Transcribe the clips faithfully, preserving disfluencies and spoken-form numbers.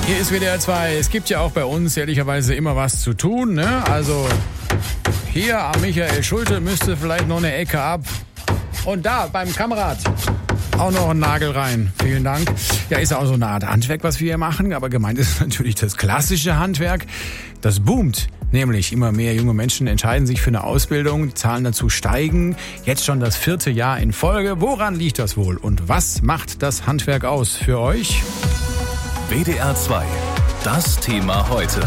Hier ist W D R zwei. Es gibt ja auch bei uns ehrlicherweise immer was zu tun, ne? Also hier am Michael Schulte müsste vielleicht noch eine Ecke ab. Und da beim Kamerad auch noch ein Nagel rein. Vielen Dank. Ja, ist auch so eine Art Handwerk, was wir hier machen. Aber gemeint ist natürlich das klassische Handwerk. Das boomt. Nämlich immer mehr junge Menschen entscheiden sich für eine Ausbildung. Die Zahlen dazu steigen. Jetzt schon das vierte Jahr in Folge. Woran liegt das wohl? Und was macht das Handwerk aus für euch? W D R zwei. Das Thema heute.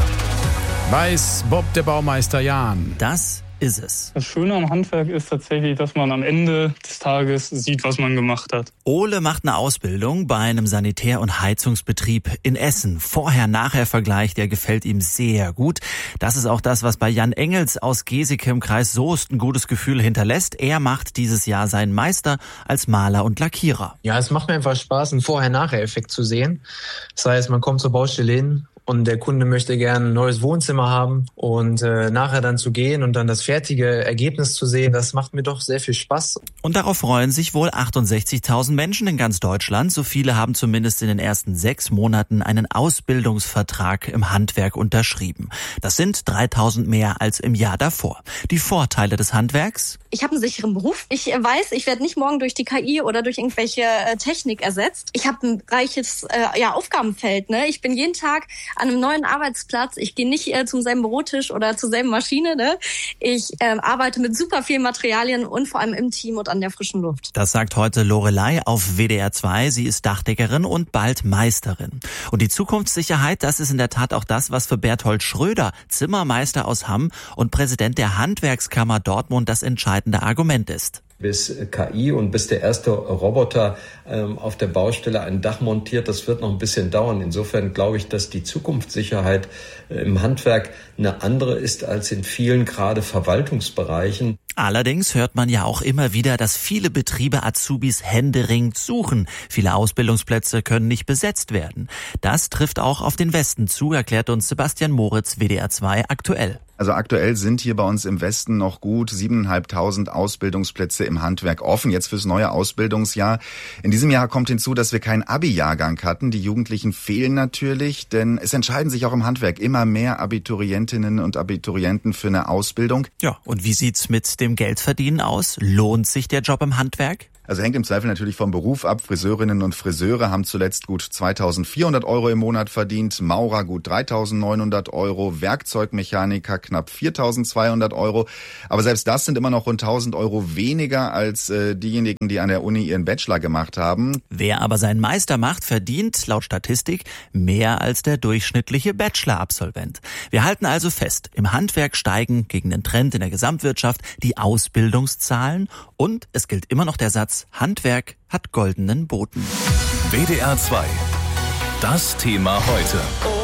Weiß Bob der Baumeister Jahn. Das ist es. Das Schöne am Handwerk ist tatsächlich, dass man am Ende des Tages sieht, was man gemacht hat. Ole macht eine Ausbildung bei einem Sanitär- und Heizungsbetrieb in Essen. Vorher-Nachher-Vergleich, der gefällt ihm sehr gut. Das ist auch das, was bei Jan Engels aus Geseke im Kreis Soest ein gutes Gefühl hinterlässt. Er macht dieses Jahr seinen Meister als Maler und Lackierer. Ja, es macht mir einfach Spaß, einen Vorher-Nachher-Effekt zu sehen. Das heißt, man kommt zur Baustelle hin und der Kunde möchte gerne ein neues Wohnzimmer haben und äh, nachher dann zu gehen und dann das fertige Ergebnis zu sehen, das macht mir doch sehr viel Spaß. Und darauf freuen sich wohl achtundsechzigtausend Menschen in ganz Deutschland. So viele haben zumindest in den ersten sechs Monaten einen Ausbildungsvertrag im Handwerk unterschrieben. Das sind dreitausend mehr als im Jahr davor. Die Vorteile des Handwerks? Ich habe einen sicheren Beruf. Ich weiß, ich werde nicht morgen durch die K I oder durch irgendwelche äh, Technik ersetzt. Ich habe ein reiches äh, ja, Aufgabenfeld. Ne? Ich bin jeden Tag an einem neuen Arbeitsplatz. Ich gehe nicht äh, zum selben Bürotisch oder zur selben Maschine. Ne? Ich äh, arbeite mit super vielen Materialien und vor allem im Team und an der frischen Luft. Das sagt heute Lorelei auf W D R zwei. Sie ist Dachdeckerin und bald Meisterin. Und die Zukunftssicherheit, das ist in der Tat auch das, was für Berthold Schröder, Zimmermeister aus Hamm und Präsident der Handwerkskammer Dortmund, das entscheidende Argument ist. Bis K I und bis der erste Roboter ähm, auf der Baustelle ein Dach montiert, das wird noch ein bisschen dauern. Insofern glaube ich, dass die Zukunftssicherheit äh, im Handwerk eine andere ist als in vielen gerade Verwaltungsbereichen. Allerdings hört man ja auch immer wieder, dass viele Betriebe Azubis händeringend suchen. Viele Ausbildungsplätze können nicht besetzt werden. Das trifft auch auf den Westen zu, erklärt uns Sebastian Moritz, W D R zwei aktuell. Also aktuell sind hier bei uns im Westen noch gut siebeneinhalbtausend Ausbildungsplätze im Handwerk offen, jetzt fürs neue Ausbildungsjahr. In diesem Jahr kommt hinzu, dass wir keinen Abi-Jahrgang hatten. Die Jugendlichen fehlen natürlich, denn es entscheiden sich auch im Handwerk immer mehr Abiturientinnen und Abiturienten für eine Ausbildung. Ja, und wie sieht's mit dem Geldverdienen aus? Lohnt sich der Job im Handwerk? Also hängt im Zweifel natürlich vom Beruf ab. Friseurinnen und Friseure haben zuletzt gut zweitausendvierhundert Euro im Monat verdient, Maurer gut dreitausendneunhundert Euro, Werkzeugmechaniker knapp viertausendzweihundert Euro. Aber selbst das sind immer noch rund tausend Euro weniger als äh, diejenigen, die an der Uni ihren Bachelor gemacht haben. Wer aber seinen Meister macht, verdient laut Statistik mehr als der durchschnittliche Bachelor-Absolvent. Wir halten also fest, im Handwerk steigen gegen den Trend in der Gesamtwirtschaft die Ausbildungszahlen und es gilt immer noch der Satz, Handwerk hat goldenen Boden. W D R zwei. Das Thema heute.